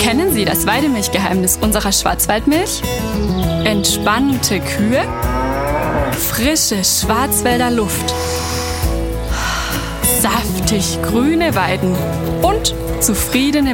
Kennen Sie das Weidemilchgeheimnis unserer Schwarzwaldmilch? Entspannte Kühe, frische Schwarzwälder Luft, saftig grüne Weiden und zufriedene